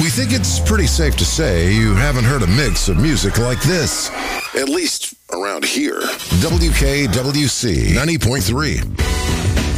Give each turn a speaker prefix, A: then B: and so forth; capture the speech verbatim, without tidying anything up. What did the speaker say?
A: We think it's pretty safe to say you haven't heard a mix of music like this. At least around here. W K W C ninety point three.